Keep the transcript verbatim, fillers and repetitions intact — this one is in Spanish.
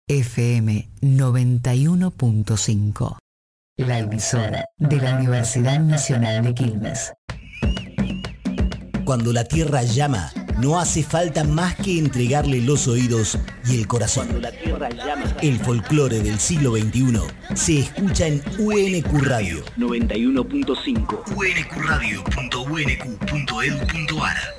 F M noventa y uno punto cinco. La emisora de la Universidad Nacional de Quilmes. Cuando la tierra llama, no hace falta más que entregarle los oídos y el corazón. Cuando la tierra llama. El folclore del siglo veintiuno se escucha en U N Q Radio noventa y uno punto cinco. u n q radio punto u n q punto e d u punto a r